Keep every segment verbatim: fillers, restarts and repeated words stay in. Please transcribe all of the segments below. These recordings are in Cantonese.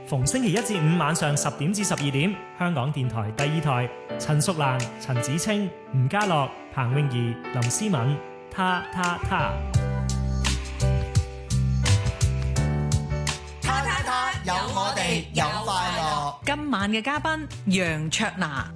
逢星期一至五晚上十點至十二點，香港電台第二台，陳淑蘭、陳子清、吳家樂、彭詠儀、林思敏，他他他。 他他他，有我哋有快樂。 今晚嘅嘉賓楊卓娜。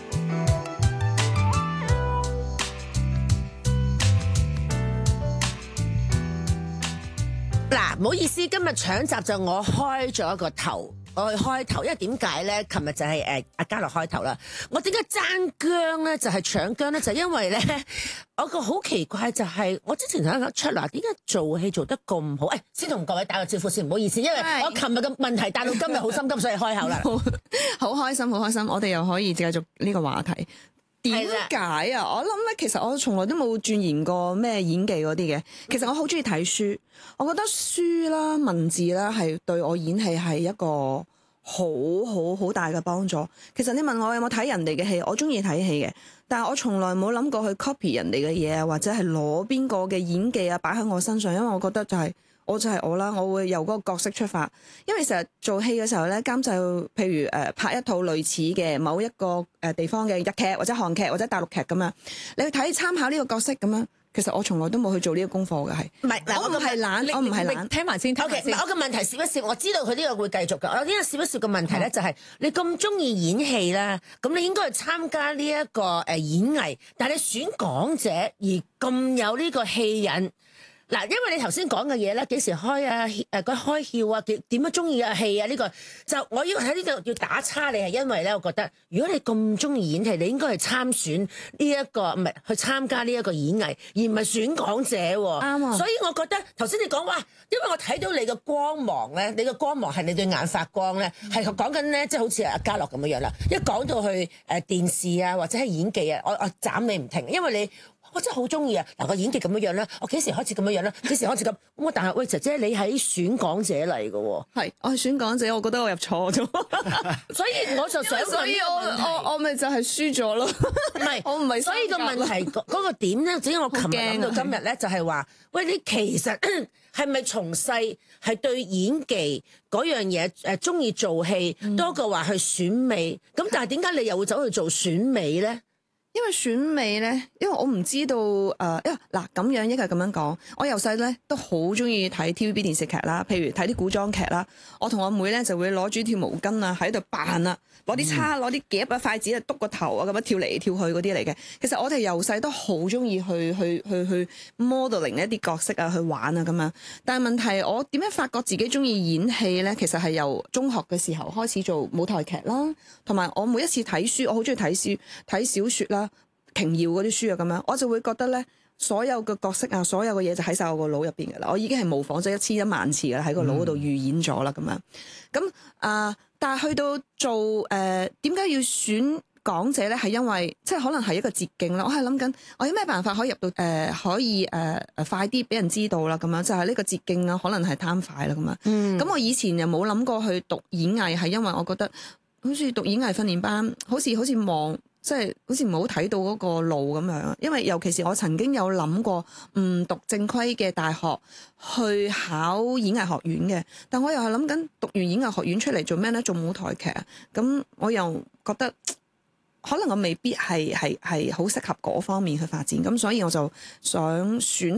嗱，唔好意思，今日搶閘就我開咗個頭，我去開頭，因為點解咧？琴日就係誒阿嘉樂開頭啦。我點解爭姜咧？就係、是、搶姜咧？就因為咧，我個好奇怪就係、是、我之前睇卓娜點解做戲做得咁好？誒、哎，先同各位打個招呼先，唔好意思，因為我琴日嘅問題帶到今日好心急，所以開口啦。 好開心，好開心，我哋又可以繼續呢個話題。點解啊？我諗咧，其實我從來都冇鑽研過咩演技嗰啲嘅。其實我好中意睇書，我覺得書啦、文字啦，係對我演戲係一個好好好大嘅幫助。其實你問我有冇睇人哋嘅戲，我中意睇戲嘅，但係我從來冇諗過去 copy 人哋嘅嘢啊，或者係攞邊個嘅演技啊擺喺我身上，因為我覺得就係、是。我就係我啦，我會由嗰個角色出發，因為成日做戲嘅時候咧，監製譬如誒、呃、拍一套類似嘅某一個誒地方嘅日劇或者韓劇或者大陸劇咁樣，你去睇參考呢個角色咁樣，其實我從來都冇去做呢個功課嘅，係唔係？ 我唔係懶，我唔係懶。 聽埋先，聽埋先。 Okay, 我嘅問題笑一笑，我知道佢呢個會繼續㗎。我呢個笑一笑嘅問題咧、就係，就係、嗯、你咁中意演戲啦，咁你應該去參加呢一個誒演藝，但係你選港姐而咁有呢個戲癮。嗱，因為你頭先講嘅嘢咧，幾時開啊？誒，嗰開竅啊？點點樣中意嘅戲啊？呢、這個就我要喺呢度要打叉你，係因為咧，我覺得如果你咁中意演戲，你應該去參選呢、這、一個唔係去參加呢一個演藝，而唔係選港姐喎。啱啊！所以我覺得頭先你講話，因為我睇到你嘅光芒咧，你嘅光芒係你對眼發光咧，係講緊咧，即係好似阿嘉樂咁樣樣啦。一講到去誒電視啊，或者係演技啊，我我斬你唔停，因為你。我真係好中意啊！嗱，個演技咁樣樣咧，我幾時開始咁樣樣咧？幾時開始咁？咁但係喂，姐姐你喺選港姐嚟嘅喎。 係，我係選港姐，我覺得我入錯咗。 所以我就想問， 所以我我我咪就係輸咗咯。唔係，我唔係。 所以個問題嗰嗰個點咧，只係我琴日諗到今日咧，就係話，喂，你其實係咪從細係對演技嗰樣嘢誒中意做戲多過話去選美？咁但係點解你又會走去做選美咧？ 因為選美咧，因為我唔知道誒、呃，因為嗱咁樣一個咁樣講，我由細咧都好中意睇 T V B 電視劇啦，譬如睇啲古裝劇啦，我同我妹咧就會攞住條毛巾啊喺度扮啊，攞啲叉攞啲夾啊筷子啊篤個頭啊咁樣跳嚟跳去嗰啲嚟嘅。其實我哋由細都好中意去去去去 modeling 一啲角色啊去玩啊咁樣。但係問題我點樣發覺自己中意演戲咧？其實係由中學嘅時候開始做舞台劇啦，同埋我每一次睇書，我好中意睇書睇小説啦。瓊瑤嗰啲書啊，咁樣我就會覺得咧，所有嘅角色啊，所有嘅嘢就喺晒我個腦入邊噶啦，我已經係模仿咗一千一萬次噶啦，喺個腦嗰度預演咗啦，咁樣咁啊、呃，但係去到做誒，點、呃、解要選港姐咧？係因為即係可能係一個捷徑啦。我係諗緊，我有咩辦法可以入到誒、呃，可以誒誒、呃、快啲俾人知道啦，咁樣就係、是、呢個捷徑啊，可能係貪快啦，咁樣。咁、嗯、我以前又冇諗過去讀演藝，係因為我覺得好似讀演藝訓練班，好似好似望。即係好似唔好睇到嗰個路咁樣，因為尤其是我曾經有諗過唔讀正規嘅大學去考演藝學院嘅，但我又係諗緊讀完演藝學院出嚟做咩咧？做舞台劇啊，咁我又覺得可能我未必係係係好適合嗰方面去發展，咁所以我就想選。